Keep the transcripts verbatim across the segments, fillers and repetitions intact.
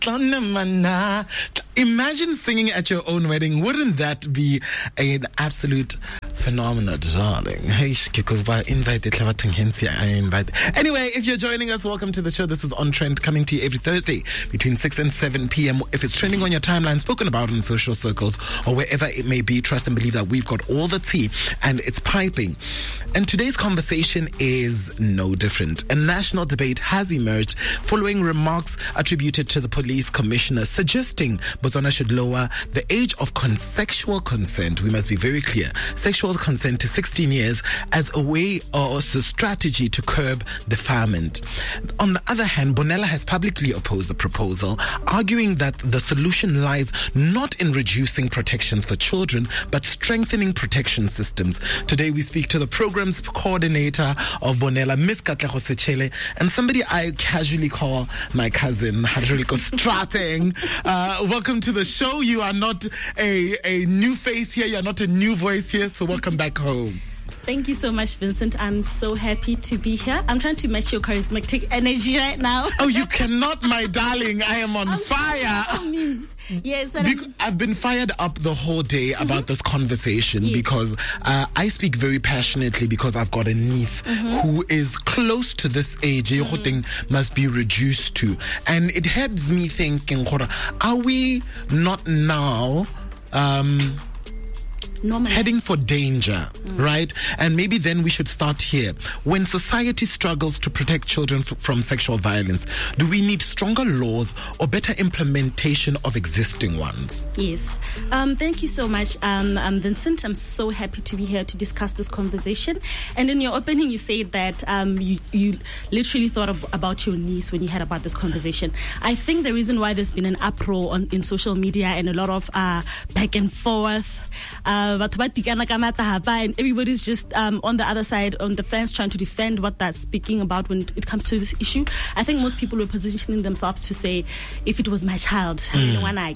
Imagine singing at your own wedding. Wouldn't that be an absolute phenomenon, darling? Hey, invite invite. Anyway, if you're joining us, welcome to the show. This is On Trend, coming to you every Thursday between six and seven p.m. If it's trending on your timeline, spoken about in social circles, or wherever it may be, trust and believe that we've got all the tea and it's piping. And today's conversation is no different. A national debate has emerged following remarks attributed to the police commissioner suggesting Botswana should lower the age of consensual consent. We must be very clear. Sexual consent to sixteen years as a way or as a strategy to curb defilement. On the other hand, Bonella has publicly opposed the proposal, arguing that the solution lies not in reducing protections for children, but strengthening protection systems. Today we speak to the program's coordinator of Bonella, Miss Katlego Sechele, and somebody I casually call my cousin, Hadriliko Strateng. Uh, welcome to the show. You are not a, a new face here. You are not a new voice here. So welcome back home. Thank you so much, Vincent. I'm so happy to be here. I'm trying to match your charismatic energy right now. Oh, you cannot, my darling. I am on I'm fire. Yes, Bec- I've been fired up the whole day about mm-hmm. this conversation yes. because uh, I speak very passionately because I've got a niece mm-hmm. who is close to this age. Mm-hmm. Must be reduced to. And it heads me thinking, are we not now... Um, Normally. heading for danger, mm. right? And maybe then we should start here. When society struggles to protect children f- from sexual violence, do we need stronger laws or better implementation of existing ones? Yes. Um, thank you so much, um, um, Vincent. I'm so happy to be here to discuss this conversation. And in your opening, you said that um, you, you literally thought of, about your niece when you heard about this conversation. I think the reason why there's been an uproar on, in social media and a lot of uh, back and forth, uh, and everybody's just um, on the other side, on the fence, trying to defend what they're speaking about when it comes to this issue. I think most people were positioning themselves to say, if it was my child, mm.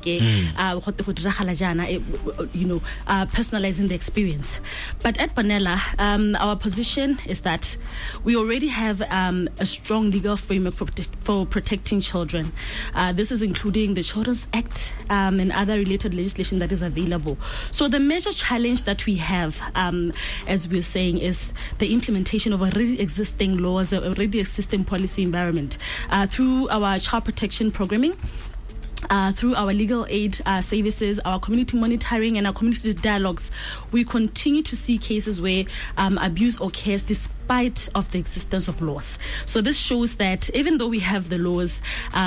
uh, you know, uh, personalizing the experience. But at Bonella, um, our position is that we already have um, a strong legal framework for, for protecting children. Uh, this is including the Children's Act um, and other related legislation that is available. So the major challenge that we have, um, as we're saying, is the implementation of already existing laws, already existing policy environment uh, through our child protection programming. Uh, through our legal aid uh, services, our community monitoring and our community dialogues, we continue to see cases where um, abuse occurs despite of the existence of laws. So this shows that even though we have the laws uh,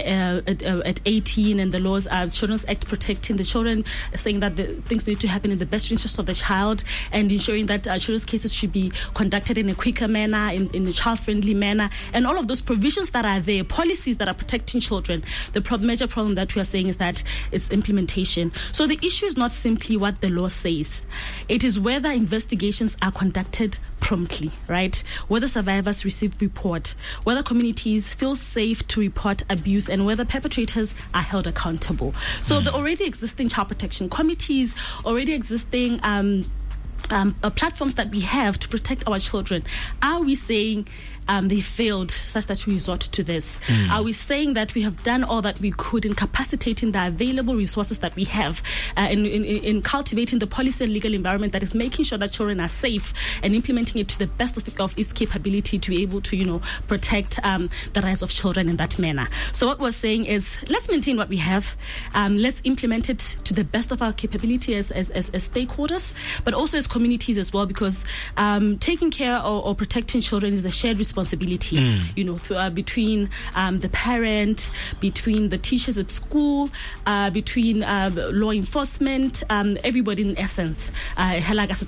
at, at eighteen and the laws, uh, Children's Act protecting the children, saying that the things need to happen in the best interest of the child and ensuring that uh, children's cases should be conducted in a quicker manner, in, in a child-friendly manner, and all of those provisions that are there, policies that are protecting children. The pro- major problem that we are saying is that it's implementation. So the issue is not simply what the law says. It is whether investigations are conducted promptly, right? Whether survivors receive report, whether communities feel safe to report abuse, and whether perpetrators are held accountable. So mm. the already existing child protection committees, already existing um, um, uh, platforms that we have to protect our children, are we saying Um, they failed such that we resort to this? Mm. Are we saying that we have done all that we could in capacitating the available resources that we have, uh, in, in, in cultivating the policy and legal environment that is making sure that children are safe and implementing it to the best of, of its capability to be able to, you know, protect um, the rights of children in that manner? So what we're saying is, let's maintain what we have. Um, let's implement it to the best of our capability as, as, as, as stakeholders, but also as communities as well, because um, taking care or, or protecting children is a shared responsibility. Responsibility, mm. you know, uh, between um, the parent, between the teachers at school, uh, between uh, law enforcement, um, everybody in essence. Uh,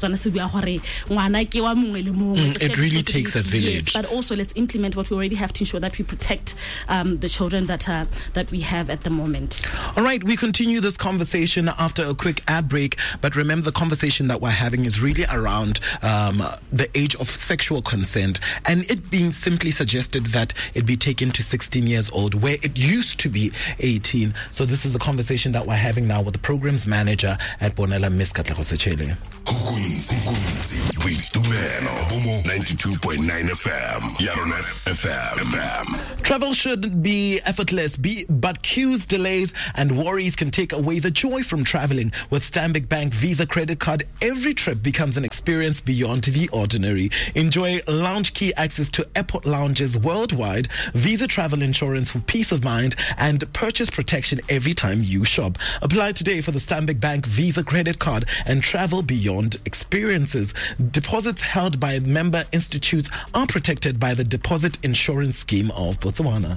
mm, it really takes a village. Yes, but also let's implement what we already have to ensure that we protect um, the children that uh, that we have at the moment. All right, we continue this conversation after a quick ad break, but remember the conversation that we're having is really around um, the age of sexual consent, and it being simply suggested that it be taken to sixteen years old where it used to be eighteen. So this is a conversation that we're having now with the programs manager at Bonella, Miss Katlego Sechele. Nkunzi, Nkunzi, Boitumelo, Bomo ninety-two point nine F M, Yarona F M. Travel should be effortless, be, but queues, delays, and worries can take away the joy from traveling. With Stanbic Bank Visa Credit Card, every trip becomes an experience beyond the ordinary. Enjoy lounge key access to airport lounges worldwide, Visa travel insurance for peace of mind, and purchase protection every time you shop. Apply today for the Stanbic Bank Visa Credit Card and travel beyond experiences. Deposits held by member institutes are protected by the Deposit Insurance Scheme of Botswana.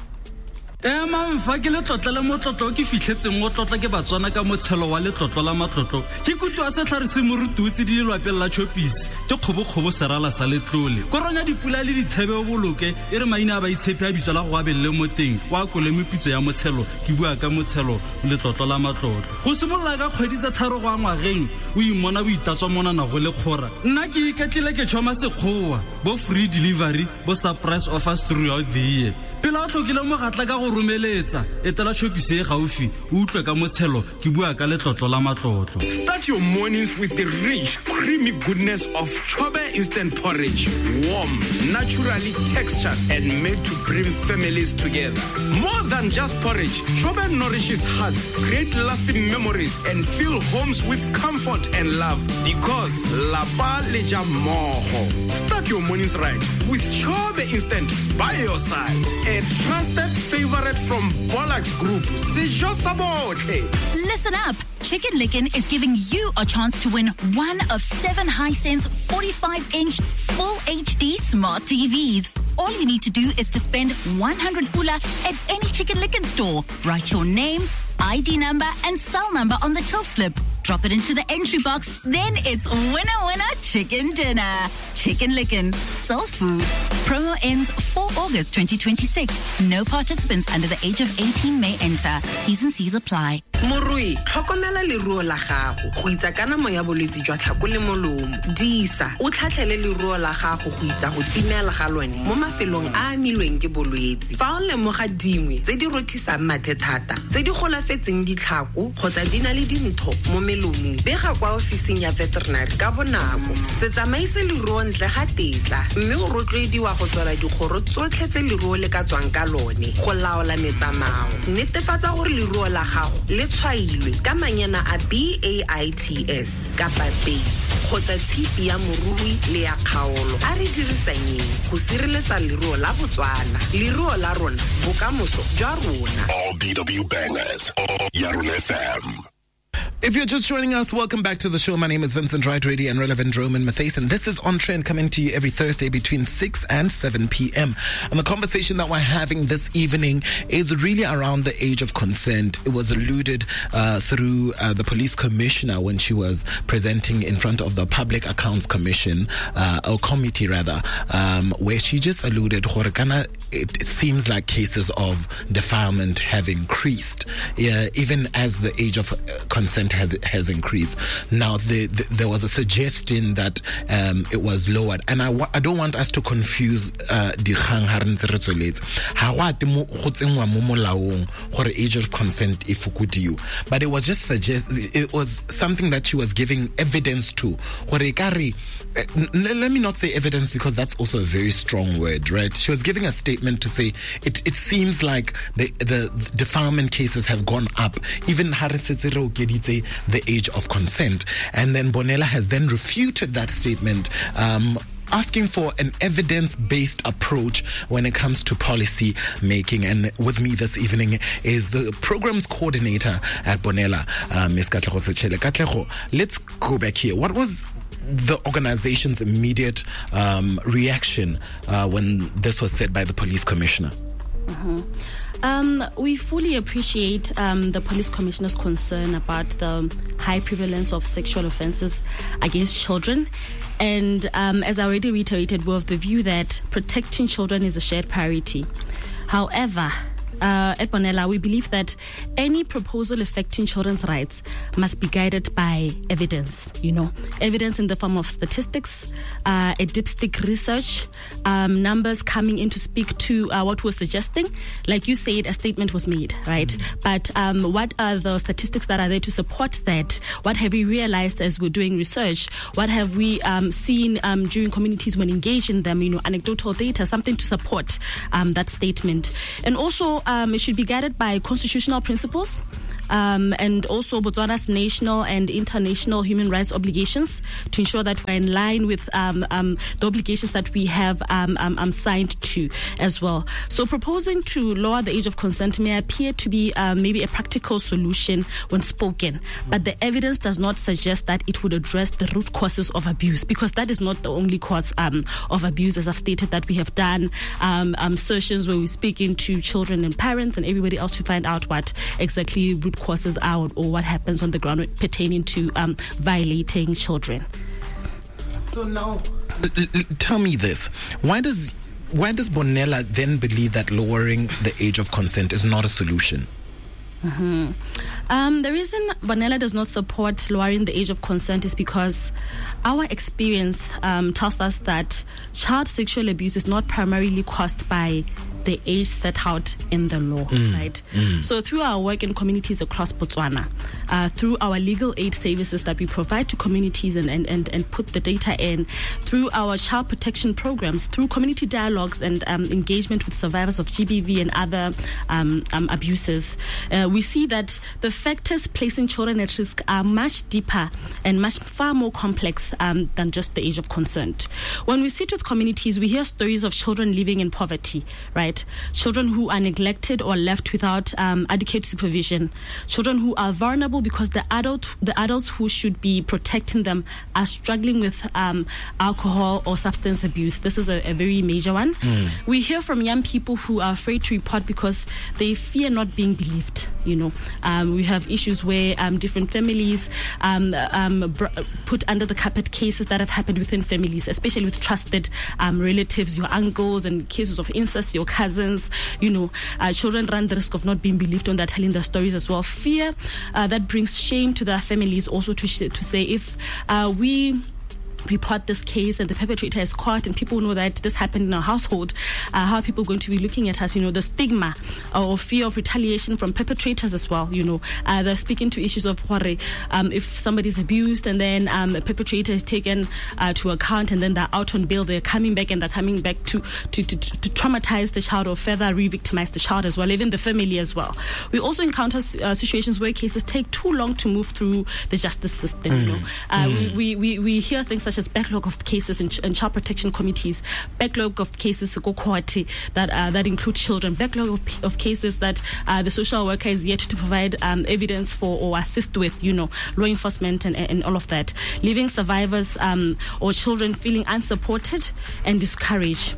Ema mfake le tlotla le motlotlo ke fitlhetseng mo tlotla ke batswana ka motshelo wa le tlotlo la matlotlo ke kutu a se tlharise morutu tse di lwapela chopis ke khobokgobo serala sa letlole koronya dipula le dithebe o boloke e re maina ba itshepe a bitso la go abelle mo teng wa kole mepitso ya motshelo ke bua ka motshelo le tlotlo la matlotlo go simolla ka kgwedi tsa tharo go ngwageng o imona bo itatswa mona na go le khora nna ke iketlile ke tshoma sekgowa bo free delivery bo surprise offers throughout the year pela tlokile mo gatla ka go romeletsa etela chopise e gaufi o utlwe ka motshelo ke bua ka letlotlo la matlotlo. Start your mornings with the rich creamy goodness of Chobe instant porridge, warm, naturally textured and made to bring families together. More than just porridge, Chobe nourishes hearts, create lasting memories and fill homes with comfort and love because lapa leja moho. Start your mornings right with Chobe instant by your side. A trusted favorite from Bollocks Group, Sejo Sabote. Listen up. Chicken Licken is giving you a chance to win one of seven Hisense forty-five inch full H D smart T Vs. All you need to do is to spend one hundred pula at any Chicken Licken store. Write your name, I D number, and cell number on the till slip. Drop it into the entry box. Then it's winner, winner, chicken dinner. Chicken Licken, soul food. Promo ends fourth of August twenty twenty-six. No participants under the age of eighteen may enter. T's and C's apply. Morui, tlhokomela leruo la gago go itsa kana mo ya bolwetse jwa tlhako le molomo. Disa, o tlhatlhele leruo la gago go itsa go timela ga lone mo mafelong a amilweng ke bolwetse. Fa o lemoga dingwe tse di rothisang mathe thata, tse di golafetseng ditlhako kgotsa di na le dintho mo melomong, bega kwa ofising ya veterinary ka bonako. Se tsamaise leruo ntle ga tetla, mme o rotloediwa go tswela dikgoro tsotlhe tse leruo le ka tswang ka lone go laola metsamao. Netefatsa gore leruo la gago le tshwailwe ka manyana a B A I T S kapa Bates kgotsa tshipi ya morui le ya kgaolo. A re dirisanyeng go sireletsa leruo la Botswana, leruo la rona, bokamoso jwa rona. All B W bangers, Yarona F M. If you're just joining us, welcome back to the show. My name is Vincent Wright, Ready and Relevant Roman Mathason. This is On Trend, coming to you every Thursday between six and seven p.m. And the conversation that we're having this evening is really around the age of consent. It was alluded uh, through uh, the police commissioner when she was presenting in front of the Public Accounts Commission, uh, or committee rather, um, where she just alluded, it, it seems like cases of defilement have increased, uh, even as the age of consent Has, has increased. Now, the, the, there was a suggestion that um, it was lowered, and I, wa- I don't want us to confuse the age of consent if you, but it was just suggest it was something that she was giving evidence to. Let me not say evidence because that's also a very strong word, right? She was giving a statement to say it, it seems like the, the defilement cases have gone up, even the age of consent. And then Bonella has then refuted that statement, um, asking for an evidence-based approach when it comes to policy making. And with me this evening is the programs coordinator at Bonella, uh, Miz Katlego Setshele. Katlego, let's go back here. What was the organization's immediate um, reaction uh, when this was said by the police commissioner? Mm-hmm. Um, we fully appreciate um, the police commissioner's concern about the high prevalence of sexual offences against children. And um, as I already reiterated, we're of the view that protecting children is a shared priority. However, uh, at Bonella, we believe that any proposal affecting children's rights must be guided by evidence, you know, evidence in the form of statistics, uh, a dipstick research, um, numbers coming in to speak to uh, what we're suggesting. Like you said, a statement was made, right? Mm-hmm. But um, what are the statistics that are there to support that? What have we realized as we're doing research? What have we um, seen um, during communities when engaged in them, you know, anecdotal data, something to support um, that statement. And also, um, it should be guided by constitutional principles. Um, and also Botswana's national and international human rights obligations to ensure that we're in line with um, um, the obligations that we have um, um, um, signed to as well. So proposing to lower the age of consent may appear to be um, maybe a practical solution when spoken, but the evidence does not suggest that it would address the root causes of abuse, because that is not the only cause um, of abuse. As I've stated, that we have done um, um, sessions where we speak into children and parents and everybody else to find out what exactly root causes out or what happens on the ground pertaining to um, violating children. So now, l- l- tell me this: why does why does Bonella then believe that lowering the age of consent is not a solution? Mm-hmm. Um, the reason Bonella does not support lowering the age of consent is because our experience um, tells us that child sexual abuse is not primarily caused by the age set out in the law, mm. right? Mm. So through our work in communities across Botswana, uh, through our legal aid services that we provide to communities and, and, and, and put the data in, through our child protection programs, through community dialogues and um, engagement with survivors of G B V and other um, um, abuses, uh, we see that the factors placing children at risk are much deeper and much far more complex um, than just the age of consent. When we sit with communities, we hear stories of children living in poverty, right? Children who are neglected or left without um, adequate supervision. Children who are vulnerable because the adult, the adults who should be protecting them are struggling with um, alcohol or substance abuse. This is a, a very major one. Mm. We hear from young people who are afraid to report because they fear not being believed. You know, um, we have issues where um, different families um, um, br- put under the carpet cases that have happened within families, especially with trusted um, relatives, your uncles, and cases of incest, your cousins. You know, uh, children run the risk of not being believed when they're telling their stories as well. Fear uh, that brings shame to their families, also to sh- to say if uh, we report this case and the perpetrator is caught and people know that this happened in our household, uh, how are people going to be looking at us? You know, the stigma or fear of retaliation from perpetrators as well. You know, uh, they're speaking to issues of what um, if somebody's abused and then um, a perpetrator is taken uh, to account and then they're out on bail, they're coming back and they're coming back to to, to, to traumatize the child or further re-victimize the child as well, even the family as well. We also encounter uh, situations where cases take too long to move through the justice system. Mm. You know, uh, mm. we, we, we hear things such as backlog of cases in, ch- in child protection committees, backlog of cases that uh, that include children, backlog of, of cases that uh, the social worker is yet to provide um, evidence for or assist with, you know, law enforcement and, and all of that, leaving survivors um, or children feeling unsupported and discouraged.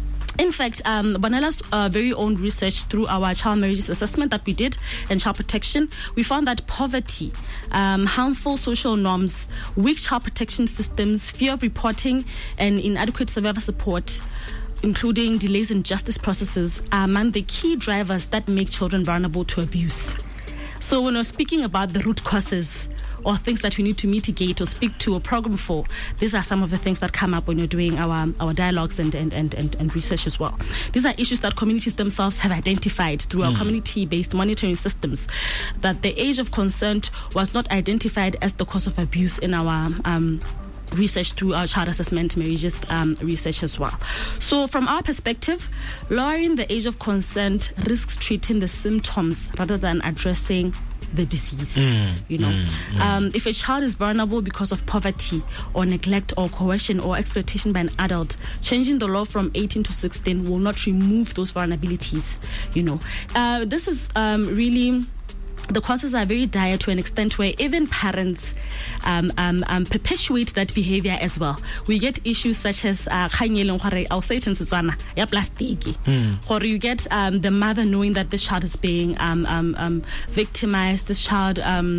In fact, um, Bonella's uh, very own research through our child marriages assessment that we did in child protection, we found that poverty, um, harmful social norms, weak child protection systems, fear of reporting, and inadequate survivor support, including delays in justice processes, are among the key drivers that make children vulnerable to abuse. So when we're speaking about the root causes or things that we need to mitigate or speak to or program for, these are some of the things that come up when you're doing our our dialogues and and, and, and, and research as well. These are issues that communities themselves have identified through our mm. community-based monitoring systems, that the age of consent was not identified as the cause of abuse in our um, research through our child assessment marriages um, research as well. So from our perspective, lowering the age of consent risks treating the symptoms rather than addressing the disease. Mm, you know, mm, mm. Um, if a child is vulnerable because of poverty or neglect or coercion or exploitation by an adult, changing the law from eighteen to sixteen will not remove those vulnerabilities. You know, uh, this is um, really. The causes are very dire to an extent where even parents um, um, um, perpetuate that behavior as well. We get issues such as uh, I'll say it in Setswana, ya plastiki. Or you get um, the mother knowing that this child is being um, um, um, victimized, this child um,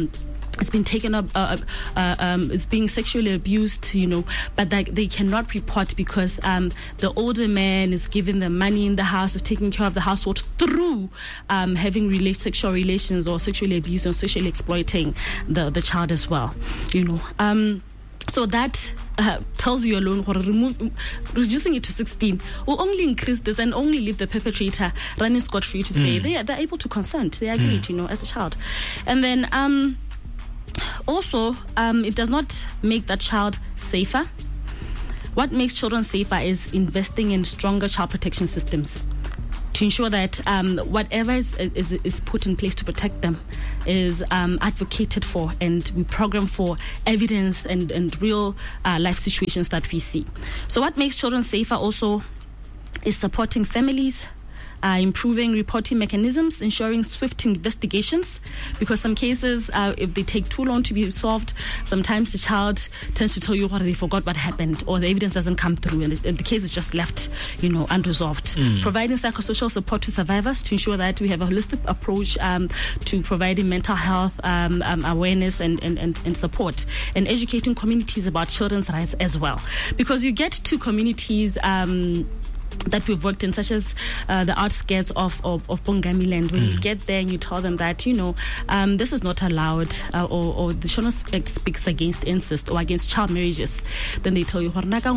it's been taken up, uh, uh, um, it's being sexually abused, you know, but that they cannot report because um, the older man is giving them money in the house, is taking care of the household through um, having rela- sexual relations or sexually abusing or sexually exploiting the, the child as well, you know. Um, so that uh, tells you alone, remove, reducing it to sixteen will only increase this and only leave the perpetrator running scot-free to say mm. they are, they're able to consent, they agreed, mm. you know, as a child. And then... Um, Also, um, it does not make that child safer. What makes children safer is investing in stronger child protection systems to ensure that um, whatever is, is, is put in place to protect them is um, advocated for, and we program for evidence and, and real uh, life situations that we see. So what makes children safer also is supporting families, Uh, improving reporting mechanisms, ensuring swift investigations, because some cases, uh, if they take too long to be solved, sometimes the child tends to tell you what they forgot what happened, or the evidence doesn't come through, and the, and the case is just left, you know, unresolved. Mm. Providing psychosocial support to survivors to ensure that we have a holistic approach um, to providing mental health um, um, awareness and, and, and, and support, and educating communities about children's rights as well, because you get to communities um, that we've worked in, such as uh, the outskirts of, of, of Bongami Land. When mm. you get there and you tell them that, you know, um, this is not allowed, uh, or, or the Shona speaks against incest or against child marriages, then they tell you,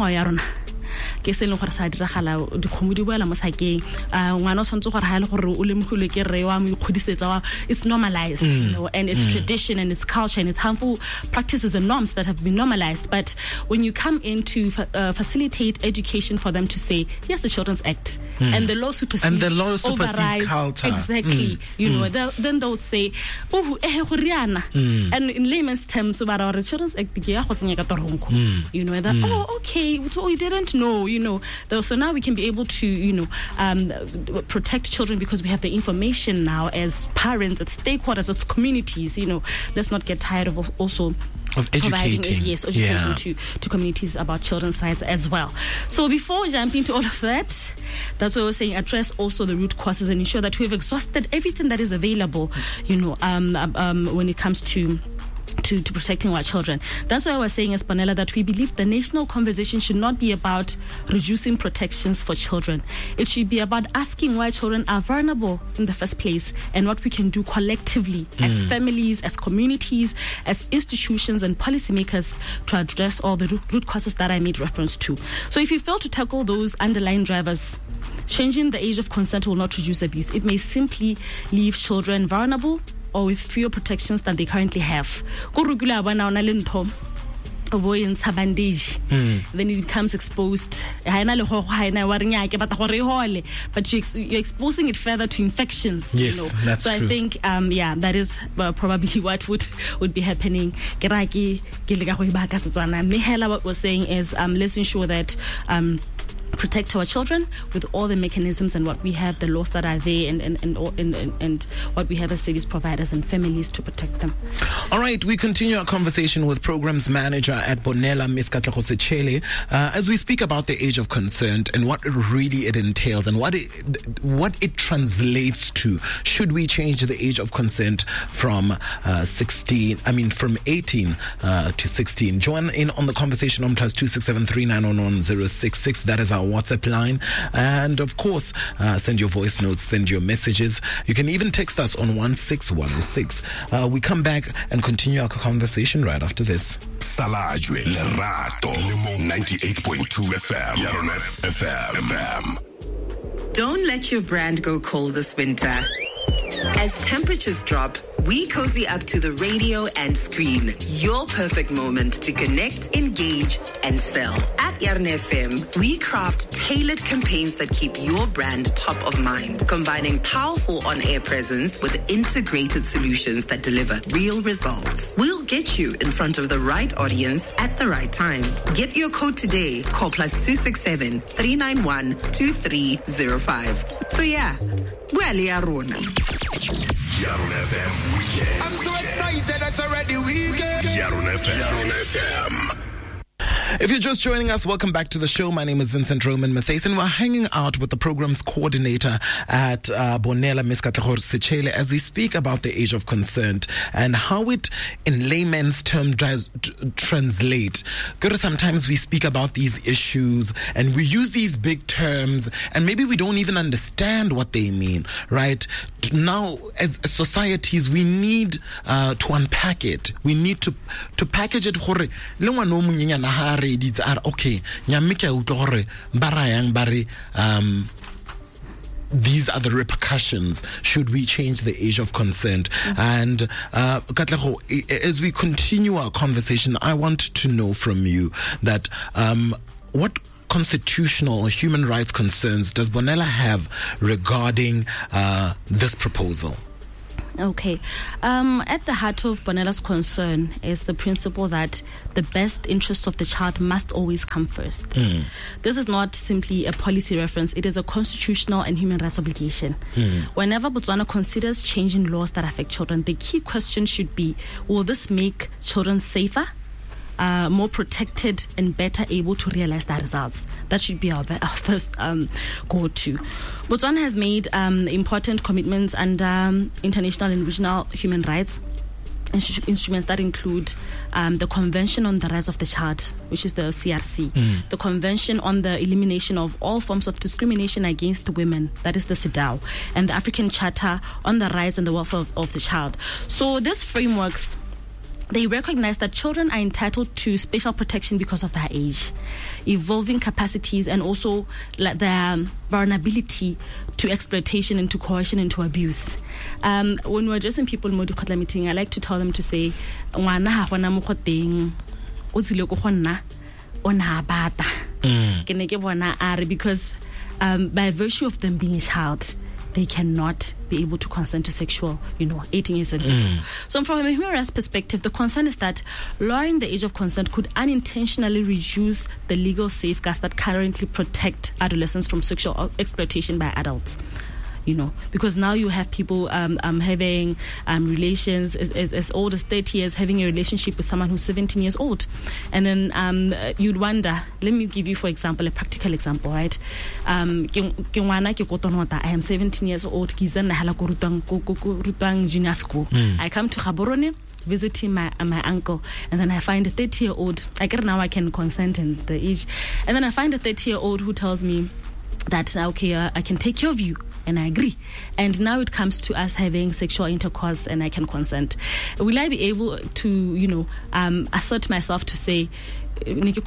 ke se le gore sa diragala dikgomo di boela mo sakeng ngwana o tshwantse gore ha ile gore o lemogile ke re wa mo ikgodisetsa, it's normalized, mm. you know, and it's mm. tradition and it's culture and it's harmful practices and norms that have been normalized. But when you come in to uh, facilitate education for them to say, yes, the Children's Act mm. and the law supersedes, and the law supersedes culture, exactly, mm. you know, mm. then they would say, oh, eh, mm. and in layman's terms, about our Children's Act, mm. you know, that mm. oh, okay, so we didn't know. You know, so now we can be able to, you know, um, protect children because we have the information now as parents, as stakeholders, as communities. You know, let's not get tired of also of educating, yes, education yeah. to, to communities about children's rights as well. So before jumping to all of that, that's why we're saying address also the root causes and ensure that we've exhausted everything that is available, you know, um, um, when it comes to To, to protecting our children. That's why I was saying, Espanella, that we believe the national conversation should not be about reducing protections for children. It should be about asking why children are vulnerable in the first place and what we can do collectively mm. as families, as communities, as institutions and policymakers to address all the root causes that I made reference to. So if you fail to tackle those underlying drivers, changing the age of consent will not reduce abuse. It may simply leave children vulnerable or with fewer protections than they currently have. Mm. Then it becomes exposed. But you're exposing it further to infections. Yes, you know? that's so true. I think, um, yeah, that is uh, probably what would, would be happening. What we're saying is um, let's ensure that um, protect our children with all the mechanisms and what we have, the laws that are there, and and, and, and, and, and what we have as service providers and families to protect them. All right, we continue our conversation with Programs Manager at Bonela, Miz Katlego Setshele, uh, as we speak about the age of consent and what really it entails and what it, what it translates to. Should we change the age of consent from uh, sixteen, I mean from eighteen uh, to sixteen? Join in on the conversation on plus two six seven three nine one one zero six six. That is our WhatsApp line, and of course uh, send your voice notes, send your messages. You can even text us on one six one zero six. Uh, we come back and continue our conversation right after this. Salajwe Lerato ninety-eight point two F M Yaronet F M. Don't let your brand go cold this winter. As temperatures drop, we cozy up to the radio and screen. Your perfect moment to connect, engage, and sell. At Yarn F M, we craft tailored campaigns that keep your brand top of mind, combining powerful on-air presence with integrated solutions that deliver real results. We'll get you in front of the right audience at the right time. Get your code today. Call plus two six seven three nine one two three zero five. So yeah, well, Yarona. Yaron F M weekend. I'm so excited, it's already weekend. Yaron F M. Yaron F M. If you're just joining us, welcome back to the show. My name is Vincent Roman Mathays, and we're hanging out with the program's coordinator at uh, Bonela, Miz Katlehor Sechele, as we speak about the age of consent and how it, in layman's terms, does t- translate. Because sometimes we speak about these issues and we use these big terms, and maybe we don't even understand what they mean, right? Now, as societies, we need uh, to unpack it. We need to to package it. Okay, um, these are the repercussions should we change the age of consent. Mm-hmm. And uh, Katlego, as we continue our conversation, I want to know from you that um, what constitutional or human rights concerns does Bonela have regarding uh, this proposal? Okay. Um, at the heart of Bonela's concern is the principle that the best interests of the child must always come first. Mm. This is not simply a policy reference, it is a constitutional and human rights obligation. Mm. Whenever Botswana considers changing laws that affect children, the key question should be, will this make children safer, Uh, more protected, and better able to realize their results? That should be our, our first um, go-to. Botswana has made um, important commitments under um, international and regional human rights instru- instruments that include um, the Convention on the Rights of the Child, which is the C R C, mm. the Convention on the Elimination of All Forms of Discrimination Against Women, that is the CEDAW, and the African Charter on the Rights and the Welfare of, of the Child. So these frameworks, they recognize that children are entitled to special protection because of their age, evolving capacities, and also like their vulnerability to exploitation and to coercion and to abuse. Um, when we're addressing people in Modikotla meeting, I like to tell them to say, "Ngwana ha gona mo go teng, o tsile go gonna ona bata." Ke ne ke bona are because um, by virtue of them being a child, they cannot be able to consent to sexual, you know, eighteen years and mm. So from a human rights perspective, the concern is that lowering the age of consent could unintentionally reduce the legal safeguards that currently protect adolescents from sexual exploitation by adults. You know, because now you have people um, um, having um, relations as, as, as old as thirty years, having a relationship with someone who's seventeen years old. And then um, you'd wonder, let me give you, for example, a practical example, right? Um, I am seventeen years old. Junior school. Mm. I come to Gaborone, visiting my uh, my uncle, and then I find a thirty-year-old. I get now I can consent in the age. And then I find a thirty-year-old who tells me that, okay, uh, I can take care of you. And I agree. And now it comes to us having sexual intercourse and I can consent. Will I be able to, you know, um, assert myself to say, will I be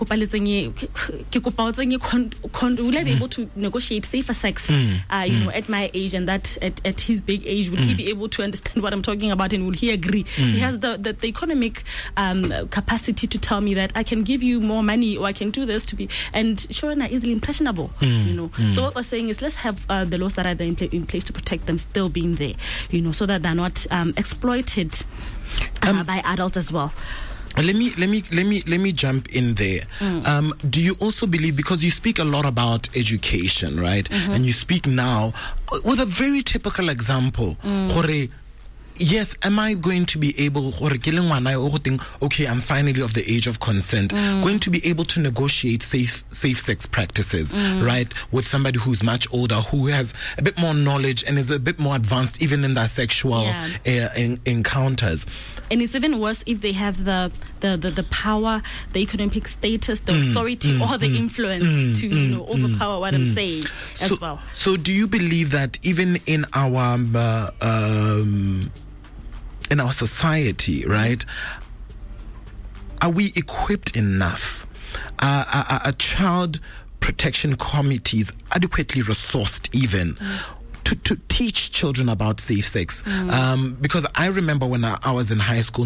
able to negotiate safer sex, mm. uh, you mm. know, at my age and that at, at his big age? Will mm. he be able to understand what I'm talking about, and will he agree? Mm. He has the, the, the economic um, capacity to tell me that I can give you more money or I can do this to be, and children are easily impressionable, mm. you know. Mm. So what we're saying is let's have uh, the laws that are there in, pl- in place to protect them still being there, you know, so that they're not um, exploited uh, um, by adults as well. Let me let me let me let me jump in there. Mm. Um, do you also believe, because you speak a lot about education, right? Mm-hmm. And you speak now with a very typical example. Mm. Yes, am I going to be able, okay, I'm finally of the age of consent, mm. going to be able to negotiate safe safe sex practices, mm. right, with somebody who's much older, who has a bit more knowledge and is a bit more advanced even in their sexual yeah. uh, in, encounters. And it's even worse if they have the the, the, the power, the economic status, the mm, authority, mm, or the mm, influence mm, to mm, you know overpower mm, what mm. I'm saying so, as well. So do you believe that even in our uh, um, in our society, right, are we equipped enough? Uh, are, are child protection committees adequately resourced even mm. to, to teach children about safe sex? Mm. Um, because I remember when I, I was in high school,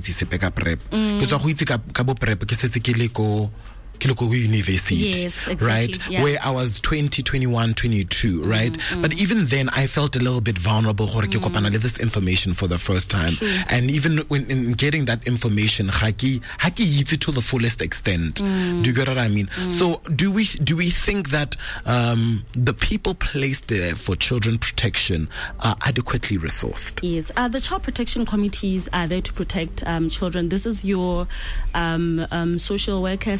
mm. university, yes, exactly, right? Yeah. Where I was twenty, twenty-one, twenty-two, right? Mm, mm. But even then, I felt a little bit vulnerable. Mm. This information for the first time. True. And even when in getting that information, haki haki to the fullest extent. Mm. Do you get what I mean? Mm. So do we do we think that um, the people placed there for children protection are adequately resourced? Yes, uh, the child protection committees are there to protect um, children. This is your um, um, social workers, it's the custodian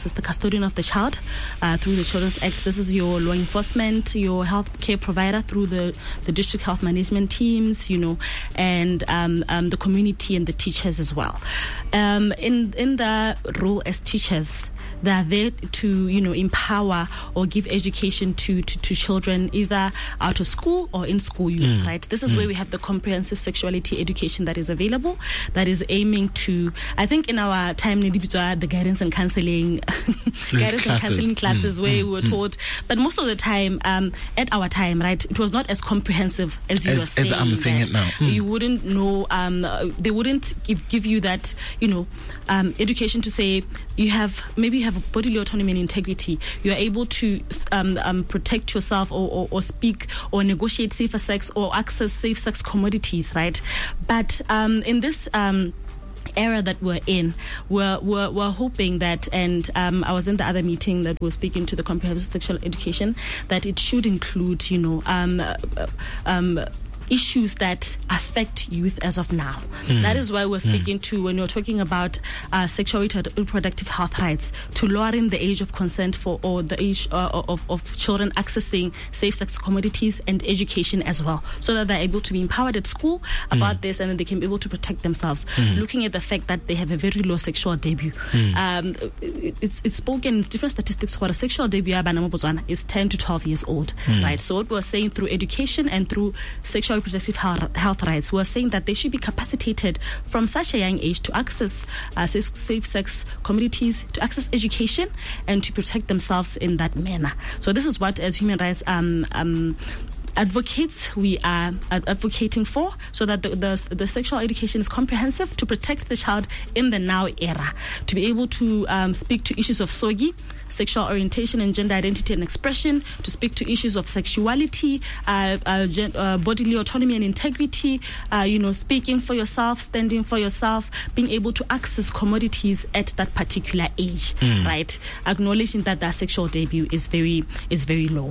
custodian of the child uh, through the Children's Act. This is your law enforcement, your health care provider through the, the district health management teams, you know, and um, um, the community and the teachers as well. Um, in, in the role as teachers, they are there to, you know, empower or give education to, to, to children either out of school or in school youth, mm. right? This is mm. where we have the comprehensive sexuality education that is available, that is aiming to, I think in our time, the guidance and counseling, guidance classes. and counseling classes mm. where mm. we were mm. taught, but most of the time, um, at our time, right, it was not as comprehensive as you as, were saying. As I'm saying it now. Mm. You wouldn't know, um, they wouldn't give, give you that, you know, um, education to say you have, maybe you have bodily autonomy and integrity. You are able to um, um, protect yourself or, or, or speak or negotiate safer sex or access safe sex commodities, right? But um, in this um, era that we're in, we're, we're, we're hoping that, and um, I was in the other meeting that was speaking to the comprehensive sexual education, that it should include, you know, um, uh, um, issues that affect youth as of now. Mm. That is why we're speaking mm. to, when you're talking about uh, sexual reproductive health rights, to lowering the age of consent for, or the age uh, of, of children accessing safe sex commodities and education as well, so that they're able to be empowered at school about mm. this, and then they can be able to protect themselves. Mm. Looking at the fact that they have a very low sexual debut. Mm. Um, it, it's, it's spoken in different statistics for a sexual debut is ten to twelve years old, mm. right? So what we're saying through education and through sexual reproductive health rights, we're saying that they should be capacitated from such a young age to access uh, safe, safe sex communities, to access education, and to protect themselves in that manner. So this is what, as human rights um, um, advocates, we are advocating for, so that the, the, the sexual education is comprehensive to protect the child in the now era, to be able to um, speak to issues of S O G I, sexual orientation and gender identity and expression, to speak to issues of sexuality, uh, uh, gen- uh, bodily autonomy and integrity, uh, you know, speaking for yourself, standing for yourself, being able to access commodities at that particular age, mm. right? Acknowledging that their sexual debut is very is very low.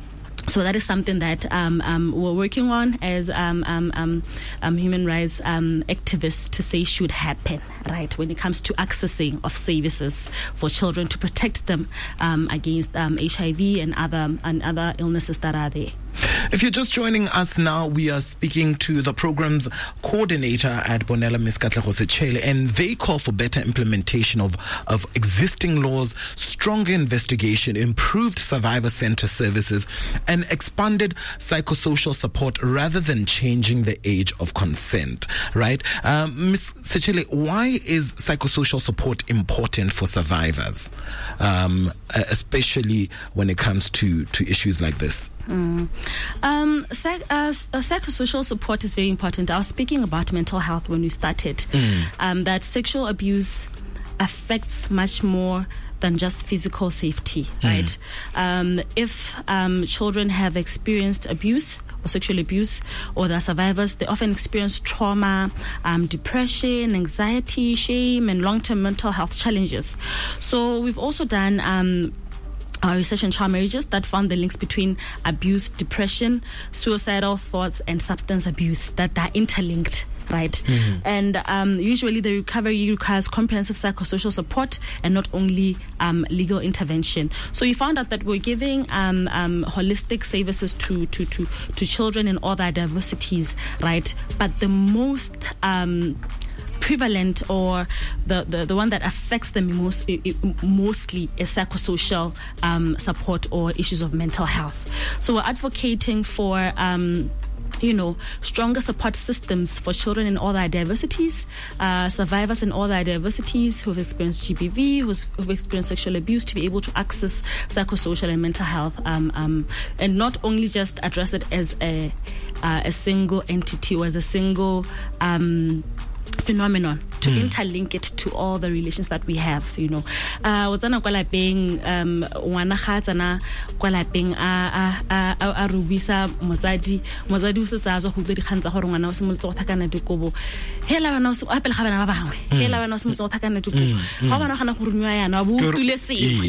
So that is something that um, um, we're working on as um, um, um, um, human rights um, activists to say should happen, right, when it comes to accessing of services for children to protect them um, against um, H I V and other and other illnesses that are there. If you're just joining us now, we are speaking to the program's coordinator at Bonella, Miz Katlego Setshele, and they call for better implementation of, of existing laws, stronger investigation, improved survivor center services, and expanded psychosocial support rather than changing the age of consent, right? Um, Miz Setshele, why is psychosocial support important for survivors, um, especially when it comes to, to issues like this? Mm. Um, psych, uh, psychosocial support is very important. I was speaking about mental health when we started, mm. um, that sexual abuse affects much more than just physical safety, mm. right? Um, if um, children have experienced abuse or sexual abuse, or the survivors, they often experience trauma, um, depression, anxiety, shame, and long-term mental health challenges. So we've also done um, our research on child marriages that found the links between abuse, depression, suicidal thoughts, and substance abuse, that are interlinked, right? Mm-hmm. And um, usually the recovery requires comprehensive psychosocial support and not only um, legal intervention. So we found out that we're giving um, um, holistic services to, to, to, to children in all their diversities, right? But the most um, prevalent, or the, the, the one that affects them most, it, mostly is psychosocial um, support or issues of mental health. So we're advocating for um, you know, stronger support systems for children in all their diversities, uh, survivors in all their diversities who have experienced G B V, who's, who've experienced sexual abuse, to be able to access psychosocial and mental health, um, um, and not only just address it as a, uh, a single entity or as a single um, phenomenon, to mm. interlink it to all the relations that we have, you know. Uh, what's kwa lapeng, um, ngwana ga tsana kwa lapeng a a a a rubisa motsadi motsadi o se tsa go go di khantsa gore ngwana o se moltso go thakana dikobo hela bana o se apela ga bana ba bangwe hela bana o se moltso go thakana dikobo ga bana gana go runywa yana bo tule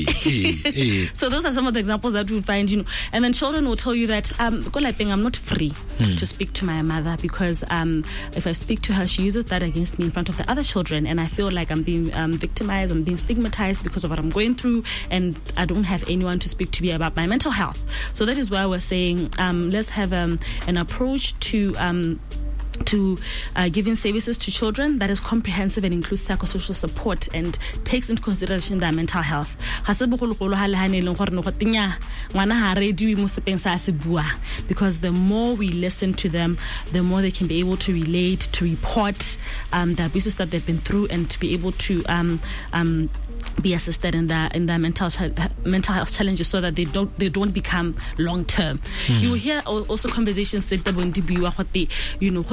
se. So those are some of the examples that we find, you know. And then children will tell you that um kwa lapeng I'm not free mm. to speak to my mother, because um if I speak to her, she uses that against me in front of the other children and I feel like I'm being um, victimized, I'm being stigmatized because of what I'm going through, and I don't have anyone to speak to me about my mental health. So that is why we're saying um, let's have um, an approach to um, to uh, giving services to children that is comprehensive and includes psychosocial support and takes into consideration their mental health. Because the more we listen to them, the more they can be able to relate, to report um, the abuses that they've been through, and to be able to um, um, be assisted in their in their mental mental health challenges, so that they don't they don't become long term. Mm. You will hear also conversations that you know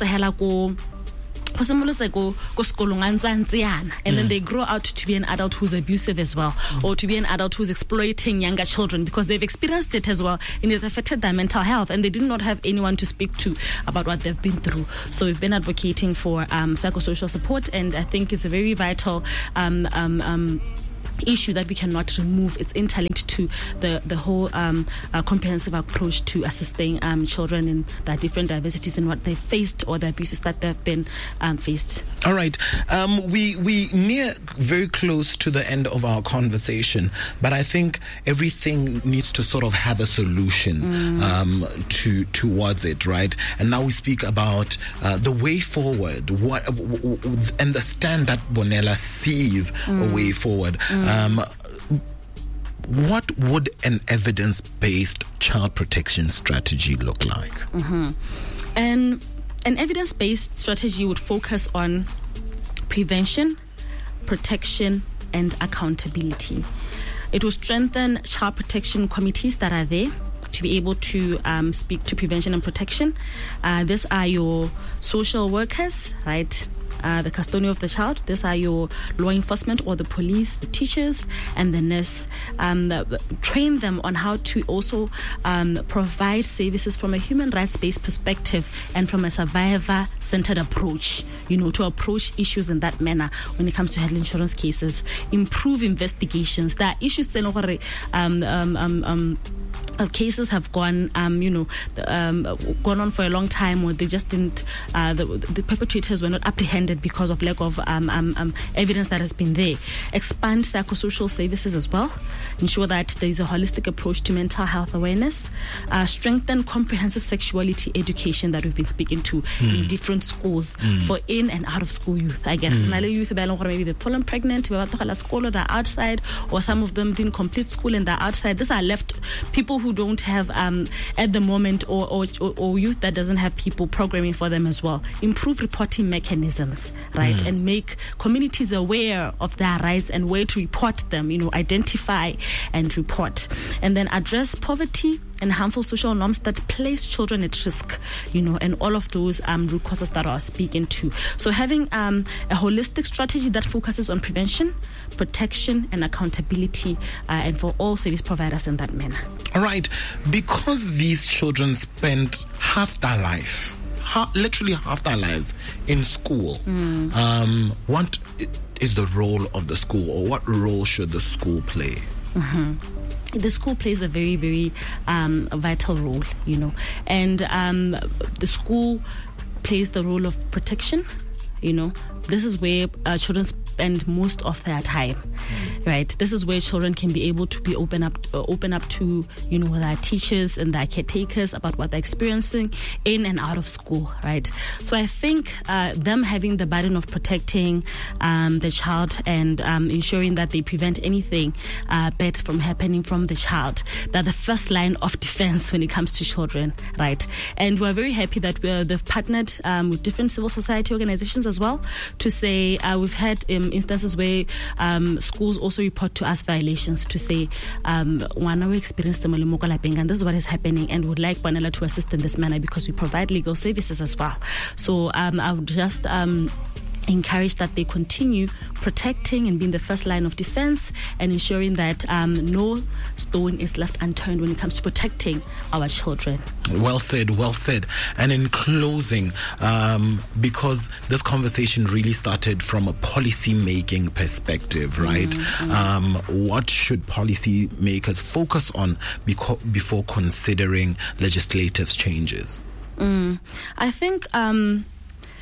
and then they grow out to be an adult who's abusive as well, mm. or to be an adult who's exploiting younger children, because they've experienced it as well, and it affected their mental health, and they did not have anyone to speak to about what they've been through. So we've been advocating for um, psychosocial support, and I think it's a very vital um, um, um, issue that we cannot remove. It's interlinked to the the whole um, uh, comprehensive approach to assisting um, children in their different diversities and what they've faced, or the abuses that they've been um, faced. All right, um, we we near very close to the end of our conversation, but I think everything needs to sort of have a solution mm. um, to towards it, right? And now we speak about uh, the way forward. What understand that Bonella sees mm. a way forward. Mm. Um, what would an evidence-based child protection strategy look like? Mm-hmm. And an evidence-based strategy would focus on prevention, protection, and accountability. It will strengthen child protection committees that are there to be able to um, speak to prevention and protection. Uh, these are your social workers, right? Uh, the custodian of the child. These are your law enforcement or the police, the teachers, and the nurse. Um, the, train them on how to also um, provide services from a human rights-based perspective and from a survivor-centered approach, you know, to approach issues in that manner when it comes to health insurance cases. Improve investigations. There are issues that um, um, um, um, Uh, cases have gone, um, you know, um, gone on for a long time, or they just didn't, uh, the, the perpetrators were not apprehended because of lack of um, um, um, evidence that has been there. Expand psychosocial services as well. Ensure that there is a holistic approach to mental health awareness. Uh, strengthen comprehensive sexuality education that we've been speaking to mm. in different schools mm. for in and out of school youth. I get mm. youth, maybe they've fallen pregnant, they're outside, or some of them didn't complete school and they're outside. These are left people who who don't have um, at the moment, or, or, or youth that doesn't have people programming for them as well. Improve reporting mechanisms, right? Mm. And make communities aware of their rights and where to report them, you know, identify and report. And then address poverty and harmful social norms that place children at risk, you know, and all of those um, root causes that I was speaking to. So having um, a holistic strategy that focuses on prevention, protection, and accountability, uh, and for all service providers in that manner. All right, because these children spend half their life, ha- literally half their lives in school, mm. um, what is the role of the school, or what role should the school play? Mm-hmm. The school plays a very, very um, vital role, you know, and um, the school plays the role of protection, you know. This is where uh, children spend most of their time, mm. right? This is where children can be able to be open up, uh, open up to, you know, their teachers and their caretakers about what they're experiencing in and out of school, right? So I think uh, them having the burden of protecting um, the child and um, ensuring that they prevent anything uh, bad from happening from the child, they're the first line of defense when it comes to children, right? And we're very happy that we're, they've partnered um, with different civil society organizations as well, to say uh, we've had um, instances where um, schools also report to us violations to say um, we experienced them and this is what is happening, and would like Bonella to assist in this manner because we provide legal services as well. So um, I would just um, encourage that they continue protecting and being the first line of defense and ensuring that um, no stone is left unturned when it comes to protecting our children. Well said, well said. And in closing, um, because this conversation really started from a policy-making perspective, right? Mm-hmm. Um, what should policy makers focus on beco- before considering legislative changes? Mm, I think... Um,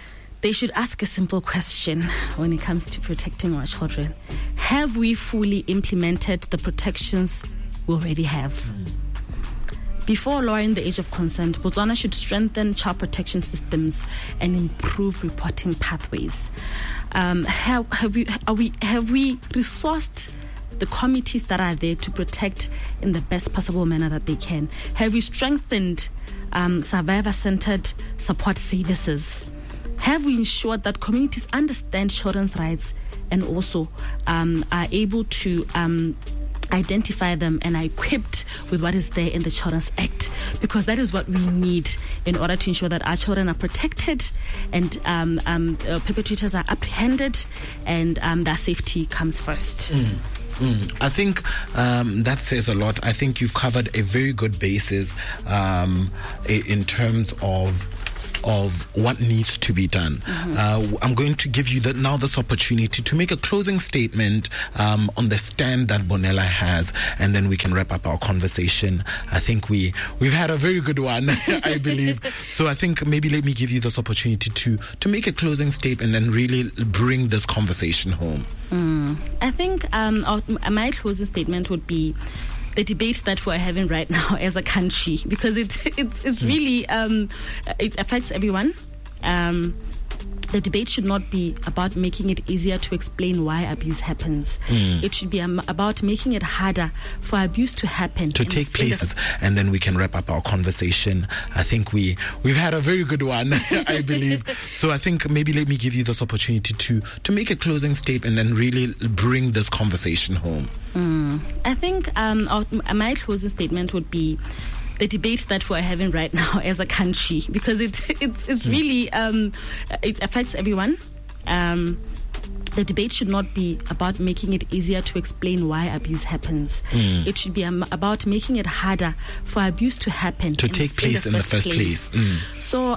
they should ask a simple question when it comes to protecting our children. Have we fully implemented the protections we already have? Mm. Before lowering the age of consent, Botswana should strengthen child protection systems and improve reporting pathways. Um, have, have we are we have we resourced the committees that are there to protect in the best possible manner that they can? Have we strengthened um, survivor-centered support services? Have we ensured that communities understand children's rights and also um, are able to um, identify them and are equipped with what is there in the Children's Act? Because that is what we need in order to ensure that our children are protected and um, um, uh, perpetrators are apprehended and um, their safety comes first. Mm. Mm. I think um, that says a lot. I think you've covered a very good basis um, in terms of of what needs to be done. Mm-hmm. Uh, I'm going to give you the, now this opportunity to make a closing statement um, on the stand that Bonella has, and then we can wrap up our conversation. I think we, we've had a very good one, I believe. So I think maybe let me give you this opportunity to, to make a closing statement and really bring this conversation home. Mm. I think um, our, my closing statement would be the debate that we're having right now as a country, because it, it's, it's really, um, it affects everyone. Um, the debate should not be about making it easier to explain why abuse happens. Mm. It should be um, about making it harder for abuse to happen. To take place. And then we can wrap up our conversation. I think we, we've had a very good one, I believe. So I think maybe let me give you this opportunity to, to make a closing statement and really bring this conversation home. Mm. I think um, our, my closing statement would be the debate that we're having right now as a country, because it, it's, it's really, um, it affects everyone. Um, the debate should not be about making it easier to explain why abuse happens. Mm. It should be um, about making it harder for abuse to happen. To take place in the first place. In the first place. Mm. So